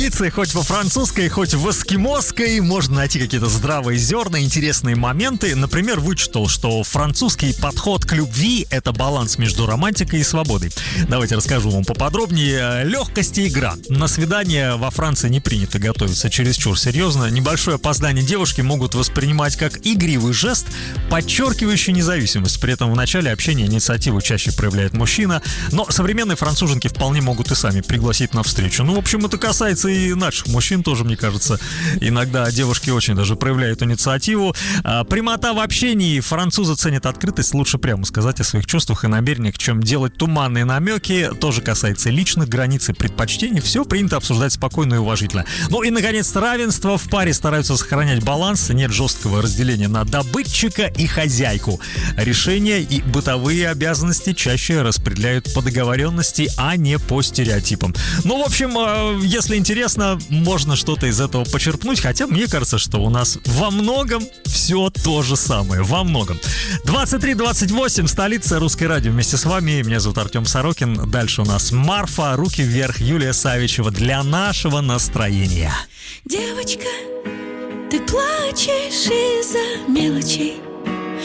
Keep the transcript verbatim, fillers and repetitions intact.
Хоть во французской, хоть в эскимосской можно найти какие-то здравые зерна, интересные моменты. Например, вычитал, что французский подход к любви — это баланс между романтикой и свободой. Давайте расскажу вам поподробнее. Легкость и игра. На свидание во Франции не принято готовиться чересчур серьезно. Небольшое опоздание девушки могут воспринимать как игривый жест, подчеркивающий независимость. При этом в начале общения инициативу чаще проявляет мужчина. Но современные француженки вполне могут и сами пригласить на встречу. Ну, в общем, это касается и наших мужчин тоже, мне кажется. Иногда девушки очень даже проявляют инициативу. А, прямота в общении. Французы ценят открытость. Лучше прямо сказать о своих чувствах и намерениях, чем делать туманные намеки. Тоже касается личных границ и предпочтений. Все принято обсуждать спокойно и уважительно. Ну и, наконец, равенство. В паре стараются сохранять баланс. Нет жесткого разделения на добытчика и хозяйку. Решения и бытовые обязанности чаще распределяют по договоренности, а не по стереотипам. Ну, в общем, если интересно, можно что-то из этого почерпнуть, хотя мне кажется, что у нас во многом все то же самое, во многом. двадцать три двадцать восемь, столица, Русское радио вместе с вами, меня зовут Артем Сорокин, дальше у нас Марфа, руки вверх, Юлия Савичева для нашего настроения. Девочка, ты плачешь из-за мелочей,